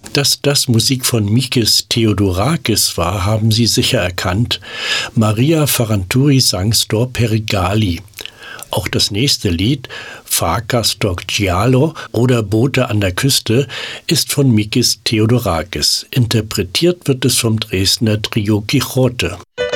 Dass das Musik von Mikis Theodorakis war, haben Sie sicher erkannt. Maria Ferranturi sang Sto Perigali. Auch das nächste Lied, Faca sto giallo oder Boote an der Küste, ist von Mikis Theodorakis. Interpretiert wird es vom Dresdner Trio Quixote.